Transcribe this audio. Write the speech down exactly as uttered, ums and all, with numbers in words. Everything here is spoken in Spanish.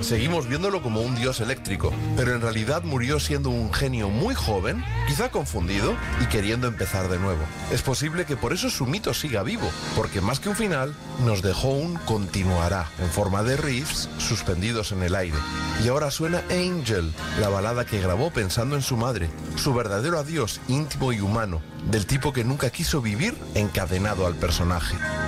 Seguimos viéndolo como un dios eléctrico, pero en realidad murió siendo un genio muy joven, quizá confundido y queriendo empezar de nuevo. Es posible que por eso su mito siga vivo, porque más que un final, nos dejó un continuará en forma de riffs suspendidos en el aire. Y ahora suena Angel, la balada que grabó pensando en su madre, su verdadero adiós íntimo y humano, del tipo que nunca quiso vivir encadenado al personaje.